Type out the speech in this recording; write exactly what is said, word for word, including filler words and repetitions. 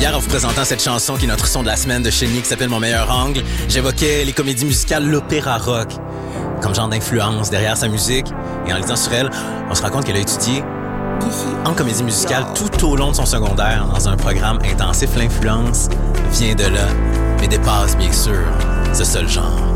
Hier, en vous présentant cette chanson qui est notre son de la semaine de Chény qui s'appelle Mon meilleur angle, j'évoquais les comédies musicales, l'opéra rock, comme genre d'influence derrière sa musique. Et en lisant sur elle, on se rend compte qu'elle a étudié en comédie musicale tout au long de son secondaire dans un programme intensif. L'influence vient de là, mais dépasse bien sûr ce seul genre.